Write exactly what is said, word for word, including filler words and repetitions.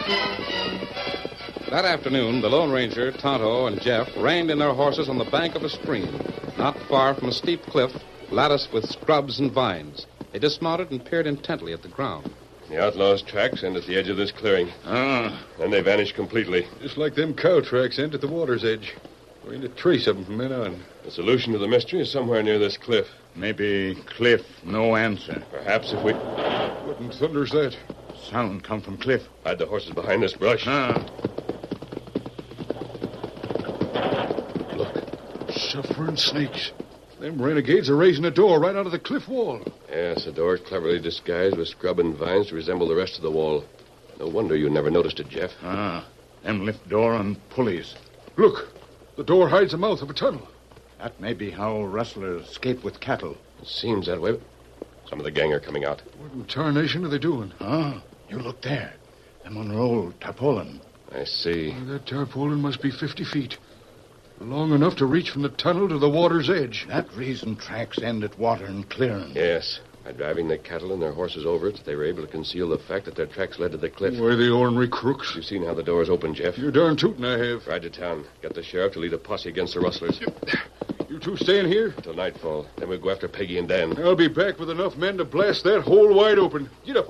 That afternoon, the Lone Ranger, Tonto, and Jeff reined in their horses on the bank of a stream, not far from a steep cliff latticed with scrubs and vines. They dismounted and peered intently at the ground. The outlaws' tracks end at the edge of this clearing. Ah. Then they vanish completely. Just like them cow tracks end at the water's edge. We ain't a trace of them from then on. The solution to the mystery is somewhere near this cliff. Maybe Cliff, no answer. Perhaps if we... What in thunder's that? Sound come from Cliff. Hide the horses behind this brush. Ah. Look, suffering snakes. Them renegades are raising a door right out of the cliff wall. Yes, a door cleverly disguised with scrub and vines to resemble the rest of the wall. No wonder you never noticed it, Jeff. Ah. Them lift door on pulleys. Look, the door hides the mouth of a tunnel. That may be how rustlers escape with cattle. It seems that way. Some of the gang are coming out. What in tarnation are they doing? Ah, you look there. Them unrolled tarpaulin. I see. Well, that tarpaulin must be fifty feet. Long enough to reach from the tunnel to the water's edge. That reason tracks end at water and clearing. Yes. By driving the cattle and their horses over it, they were able to conceal the fact that their tracks led to the cliff. Why, the ornery crooks. You've seen how the door's open, Jeff. You're darn tootin' I have. Ride to town. Get the sheriff to lead a posse against the rustlers. You two staying here? Until nightfall. Then we'll go after Peggy and Dan. I'll be back with enough men to blast that hole wide open. Get up.